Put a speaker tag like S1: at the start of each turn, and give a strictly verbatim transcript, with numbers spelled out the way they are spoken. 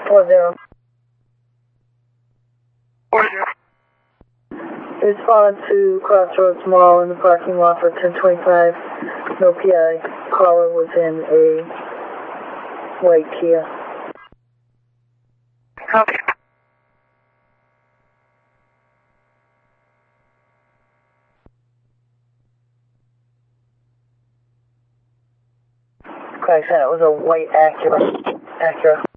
S1: Four zero.
S2: Four zero.
S1: Respond to Crossroads Mall in the parking lot for ten twenty-five. No P I. Caller was in a white Kia.
S2: Copy.
S1: Craig said it was a white Acura. Acura.